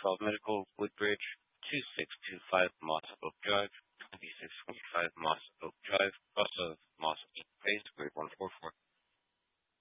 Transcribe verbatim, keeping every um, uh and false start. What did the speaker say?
twelve Medical, Woodbridge, two six two five Moss Oak Drive, twenty-six twenty-five Moss